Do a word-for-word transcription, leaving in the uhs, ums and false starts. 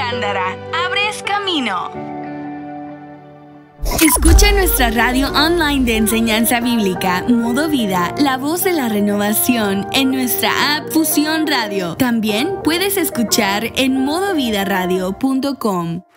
Gándara, abres camino. Escucha nuestra radio online de enseñanza bíblica, Modo Vida, la voz de la renovación, en nuestra app Fusión Radio. También puedes escuchar en modo vida radio punto com.